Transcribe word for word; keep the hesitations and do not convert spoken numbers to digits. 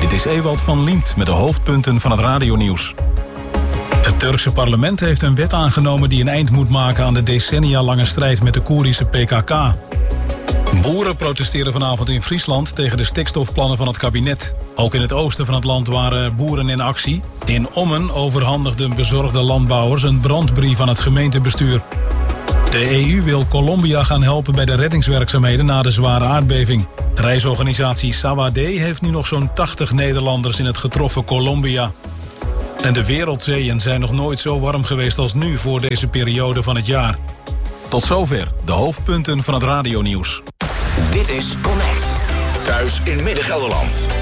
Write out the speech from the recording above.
Dit is Ewald van Liemt met de hoofdpunten van het radionieuws. Het Turkse parlement heeft een wet aangenomen die een eind moet maken aan de decennia lange strijd met de Koerdische P K K. Boeren protesteren vanavond in Friesland tegen de stikstofplannen van het kabinet. Ook in het oosten van het land waren boeren in actie. In Ommen overhandigden bezorgde landbouwers een brandbrief aan het gemeentebestuur. De E U wil Colombia gaan helpen bij de reddingswerkzaamheden na de zware aardbeving. De reisorganisatie Sawade heeft nu nog zo'n tachtig Nederlanders in het getroffen Colombia. En de wereldzeeën zijn nog nooit zo warm geweest als nu voor deze periode van het jaar. Tot zover de hoofdpunten van het radionieuws. Dit is Connect. Thuis in Midden-Gelderland.